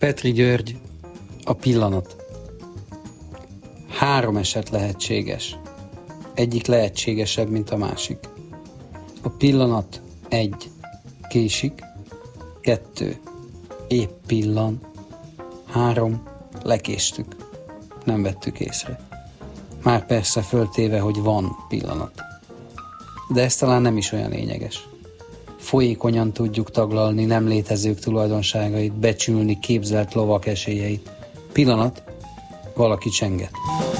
Petri György, a pillanat. 3 eset lehetséges. Egyik lehetségesebb, mint a másik. A pillanat 1. Késik. 2. Épp pillan. 3. Lekéstük. Nem vettük észre. Már persze föltéve, hogy van pillanat. De ez talán nem is olyan lényeges. Folyékonyan tudjuk taglalni nem létezők tulajdonságait, becsülni képzelt lovak esélyeit. Pillanat, valaki csenget.